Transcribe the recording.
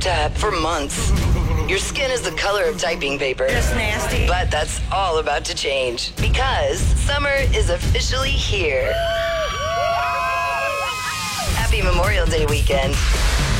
tap for months. Your skin is the color of typing paper. Just nasty. But that's all about to change because summer is officially here. Happy Memorial Day weekend.